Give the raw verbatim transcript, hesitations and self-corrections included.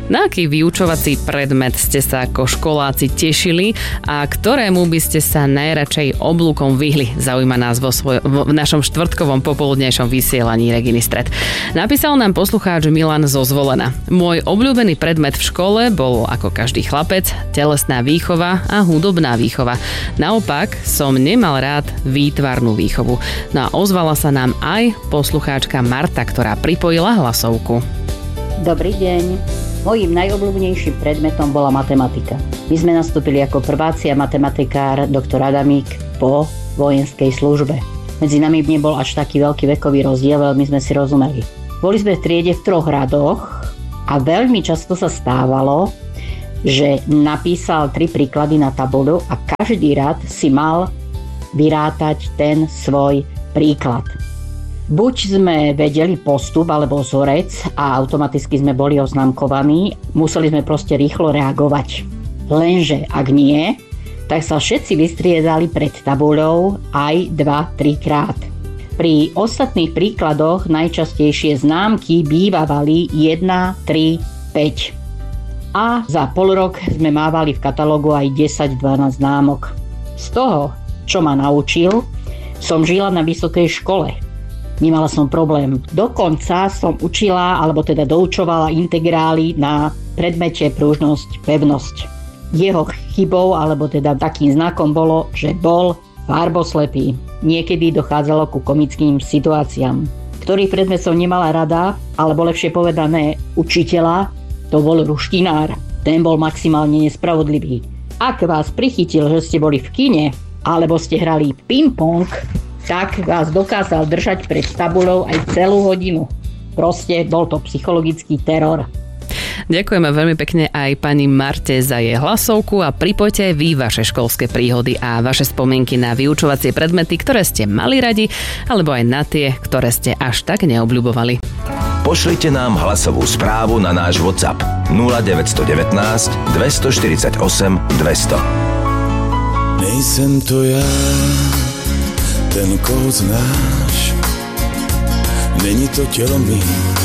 Na aký vyučovací predmet ste sa ako školáci tešili a ktorému by ste sa najradšej oblúkom vyhli? Zaujíma nás vo svoj, v našom štvrtkovom popoludnejšom vysielaní Reginy Stred. Napísal nám poslucháč Milan zo Zvolena. Môj obľúbený predmet v škole bol ako každý chlapec telesná výchova a hudobná výchova. Naopak som nemal rád výtvarnú výchovu. No a ozvala sa nám aj poslucháčka Marta, ktorá pripojila hlasovku. Dobrý deň. Mojím najobľúbenejším predmetom bola matematika. My sme nastúpili ako prváci a matematikár doktor Adamík po vojenskej službe. Medzi nami nebol až taký veľký vekový rozdiel, veľmi sme si rozumeli. Boli sme v triede v troch radoch a veľmi často sa stávalo, že napísal tri príklady na tabuľu a každý rad si mal vyrátať ten svoj príklad. Buď sme vedeli postup alebo vzorec a automaticky sme boli oznamkovaní, museli sme proste rýchlo reagovať. Lenže ak nie, tak sa všetci vystriedali pred tabuľou aj dva tri krát. Pri ostatných príkladoch najčastejšie známky bývali jeden, tri, päť. A za pol rok sme mávali v katalógu aj desať dvanásť známok. Z toho, čo ma naučil, som žila na vysokej škole. Nemala som problém. Dokonca som učila, alebo teda doučovala integrály na predmete pružnosť, pevnosť. Jeho chybou, alebo teda takým znakom bolo, že bol farboslepý. Niekedy dochádzalo ku komickým situáciám. Ktorý predmet som nemala rada, alebo lepšie povedané učiteľa, to bol ruštinár. Ten bol maximálne nespravodlivý. Ak vás prichytil, že ste boli v kine, alebo ste hrali ping-pong, tak vás dokázal držať pred tabuľou aj celú hodinu. Proste bol to psychologický teror. Ďakujeme veľmi pekne aj pani Marte za jej hlasovku a pripojte aj vy vaše školské príhody a vaše spomienky na vyučovacie predmety, ktoré ste mali radi, alebo aj na tie, ktoré ste až tak neobľubovali. Pošlite nám hlasovú správu na náš WhatsApp nula deväť jedna deväť, dva štyri osem, dvesto. Nejsem to ja, ten koho znáš, není to tělo mý,